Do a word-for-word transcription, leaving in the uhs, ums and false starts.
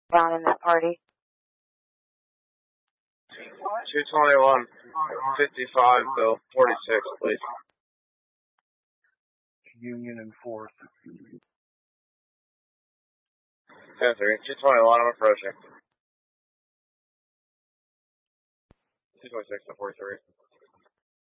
down in that party. two twenty-one, fifty-five, Bill, forty-six, please. Union and fourth. ten three, two twenty-one, I'm approaching. two twenty-six to forty-three.